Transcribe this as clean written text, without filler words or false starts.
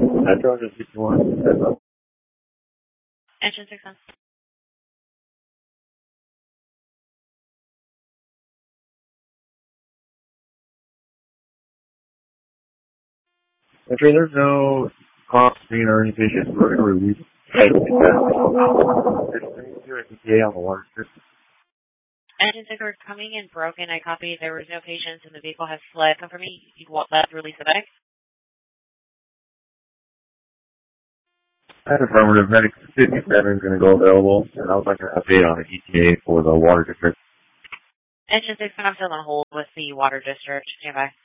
Metro just 61. Engine 6 on. Actually, there's no cost screen or any patients. We're going to release that. There's ETA on the water system. Engine 6 are coming in broken. I copy. There was no patients and the vehicle has fled. Come for me. You want that to release the medic? That's affirmative. Medic 57 is going to go available, and I would like an update on the ETA for the water district. Engine 6, I'm still on hold with the water district. Stand by.